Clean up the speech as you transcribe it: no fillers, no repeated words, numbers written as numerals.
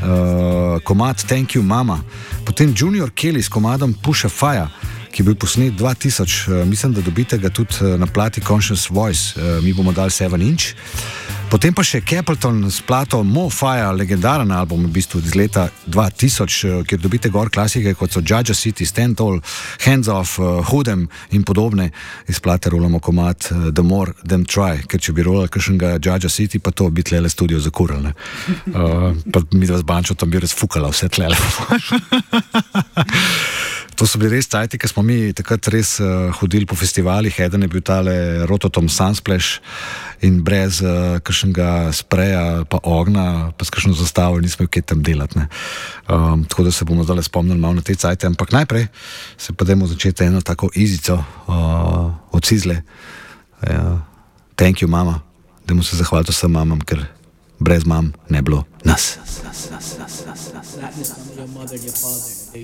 komad Thank You Mama, potem Junior Kelly s komadom Push a Fire, ki je bil posnet 2000, mislim, da dobite ga tudi na plati Conscious Voice, mi bomo dali 7 inch. Potem pa še Capleton s plato More Fire, legendaren album v bistvu iz leta 2000, kjer dobite gor klasike kot so Judge City, Stand Tall, Hands Off, Hoodem in podobne. Iz plate rolamo komad The More Them Try, ker če bi rolali kakšnega Judge City, pa to bi tlele studio zakurali. Pa mi dva z Bančo tam bi razfukala vse tlele. To so bili res cajti, ker smo mi takrat res hodili po festivalih. Eden je bil tale Rototom Sunsplash in brez kakšnega spreja pa ogna, pa s kakšno zastavo nismo kaj tam delati. Tako da se bomo zdaj spomnili malo na te cajte, ampak najprej se pa dajmo začeti eno tako izico od Sizle. Thank you, mama. Dajmo se zahvaliti vsem mamam, ker brez mam ne bilo nas.